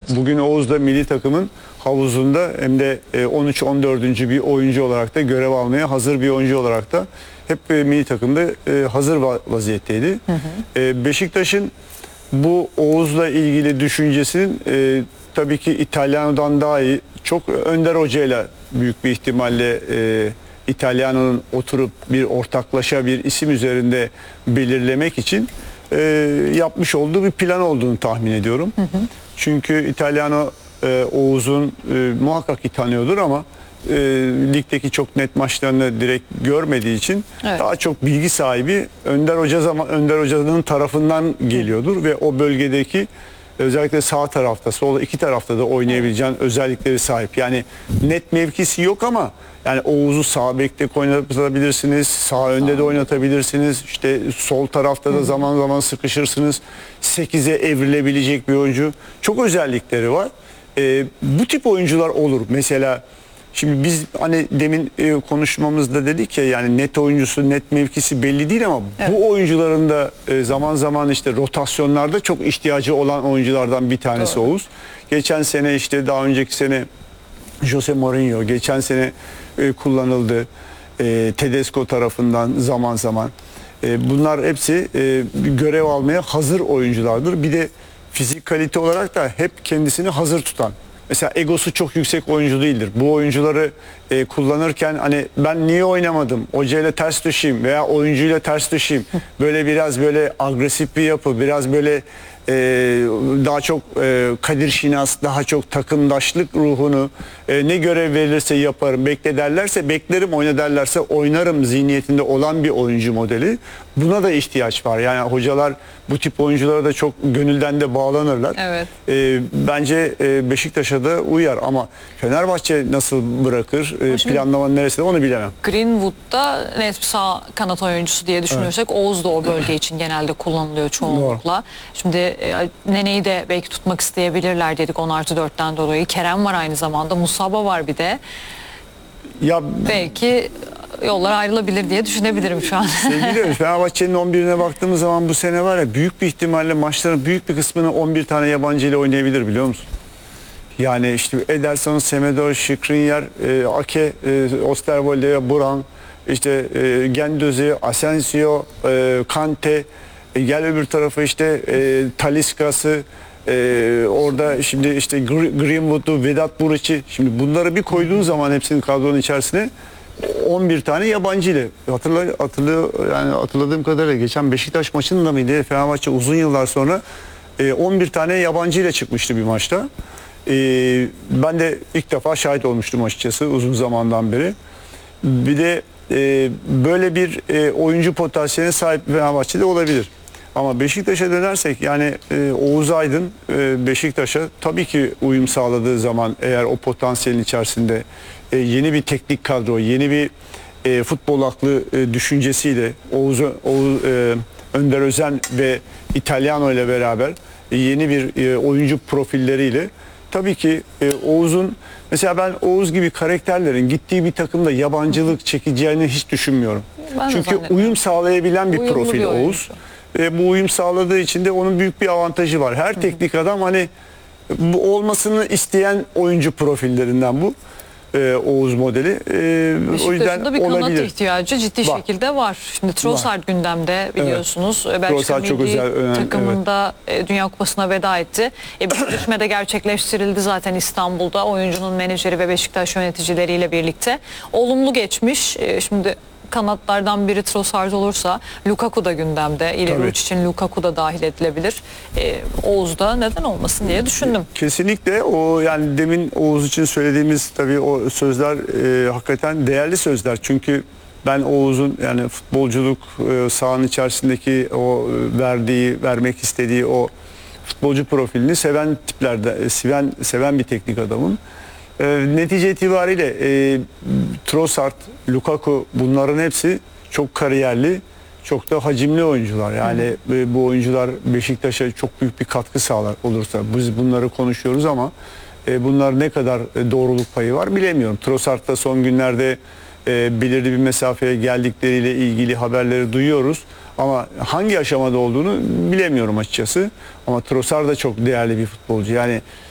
bugün Oğuz da milli takımın havuzunda hem de 13-14. bir oyuncu olarak da görev almaya hazır bir oyuncu olarak da hep milli takımda hazır vaziyetteydi. Beşiktaş'ın bu Oğuz'la ilgili düşüncesinin tabii ki İtalyano'dan daha iyi, çok Önder Hoca'yla büyük bir ihtimalle İtalyano'nun oturup bir ortaklaşa bir isim üzerinde belirlemek için yapmış olduğu bir plan olduğunu tahmin ediyorum. Çünkü İtalyano Oğuz'un muhakkak ki tanıyordur ama ligdeki çok net maçlarını direkt görmediği için daha çok bilgi sahibi Önder Hoca'nın tarafından geliyordur ve o bölgedeki özellikle sağ tarafta, solda iki tarafta da oynayabileceğin özellikleri sahip. Yani net mevkisi yok ama yani Oğuz'u sağ bekte oynatabilirsiniz, sağ önde de oynatabilirsiniz. İşte sol tarafta da zaman zaman sıkışırsınız. 8'e evrilebilecek bir oyuncu. Çok özellikleri var. Bu tip oyuncular olur. Mesela şimdi biz hani demin konuşmamızda dedik ya, yani net oyuncusu, net mevkisi belli değil ama bu oyuncuların da zaman zaman işte rotasyonlarda çok ihtiyacı olan oyunculardan bir tanesi Oğuz. Geçen sene, işte daha önceki sene Jose Mourinho, geçen sene kullanıldı Tedesco tarafından zaman zaman. Bunlar hepsi görev almaya hazır oyunculardır. Bir de fizik kalite olarak da hep kendisini hazır tutan. Mesela egosu çok yüksek oyuncu değildir. Bu oyuncuları kullanırken hani ben niye oynamadım, hocayla ters düşeyim veya oyuncuyla ters düşeyim, böyle biraz böyle agresif bir yapı, biraz böyle daha çok Kadir Şinas, daha çok takımdaşlık ruhunu, ne görev verirse yaparım, bekle derlerse beklerim, oyna derlerse oynarım zihniyetinde olan bir oyuncu modeli. Buna da ihtiyaç var. Yani hocalar bu tip oyunculara da çok gönülden de bağlanırlar. Evet. Bence Beşiktaş'a da uyar ama Fenerbahçe nasıl bırakır, planlamanın neresinde onu bilemem. Greenwood'da net bir sağ kanat oyuncusu diye düşünürsek Oğuz da o bölge için genelde kullanılıyor çoğunlukla. Doğru. Şimdi Nene'yi de belki tutmak isteyebilirler dedik 10+4'ten dolayı. Kerem var aynı zamanda, Musaba var bir de. Ya belki yollar ayrılabilir diye düşünebilirim şu an. Sevgili Fenerbahçe'nin 11'ine baktığımız zaman bu sene var ya, büyük bir ihtimalle maçların büyük bir kısmını 11 tane yabancı ile oynayabilir, biliyor musun? Yani işte Ederson, Semedo, Skriniar, Ake, Osterwolde, Buran, işte Guendouzi, Asensio, Kante, gel öbür tarafa işte Talisca'sı, orada şimdi işte Greenwood'u, Vedat Muriç'i, şimdi bunları bir koyduğun zaman hepsinin kadronun içerisine 11 tane yabancı ile yani hatırladığım kadarıyla geçen Beşiktaş maçında mıydı? Fenerbahçe uzun yıllar sonra 11 tane yabancı ile çıkmıştı bir maçta. Ben de ilk defa şahit olmuştum açıkçası uzun zamandan beri. Bir de böyle bir oyuncu potansiyeline sahip Fenerbahçe'de olabilir. Ama Beşiktaş'a dönersek, yani Oğuz Aydın Beşiktaş'a tabii ki uyum sağladığı zaman, eğer o potansiyelin içerisinde yeni bir teknik kadro, yeni bir futbol aklı düşüncesiyle Önder Özen ve İtalyano ile beraber yeni bir oyuncu profilleriyle, tabii ki Oğuz'un, mesela ben Oğuz gibi karakterlerin gittiği bir takımda yabancılık çekeceğini hiç düşünmüyorum. Çünkü uyum sağlayabilen bir profil Oğuz. Bu uyum sağladığı için de onun büyük bir avantajı var. Her teknik adam hani bu olmasını isteyen oyuncu profillerinden bu Oğuz modeli. O yüzden da bir kanat ihtiyacı ciddi şekilde var. Şimdi Trossard gündemde biliyorsunuz. Trossard çok özel takımında Dünya Kupası'na veda etti. Bir görüşme de gerçekleştirildi zaten İstanbul'da. Oyuncunun menajeri ve Beşiktaş yöneticileriyle birlikte. Olumlu geçmiş. Şimdi kanatlardan biri Trossard olursa Lukaku da gündemde. İleri uç için Lukaku da dahil edilebilir. Oğuz da neden olmasın diye düşündüm. Kesinlikle o, yani demin Oğuz için söylediğimiz tabii o sözler hakikaten değerli sözler. Çünkü ben Oğuz'un yani futbolculuk sahanın içerisindeki o vermek istediği o futbolcu profilini seven tiplerde, seven bir teknik adamın. Netice itibariyle Trossard, Lukaku, bunların hepsi çok kariyerli, çok da hacimli oyuncular. Yani bu oyuncular Beşiktaş'a çok büyük bir katkı sağlar olursa. Biz bunları konuşuyoruz ama bunlar ne kadar doğruluk payı var bilemiyorum. Trossard da son günlerde belirli bir mesafeye geldikleriyle ilgili haberleri duyuyoruz. Ama hangi aşamada olduğunu bilemiyorum açıkçası. Ama Trossard da çok değerli bir futbolcu. Yani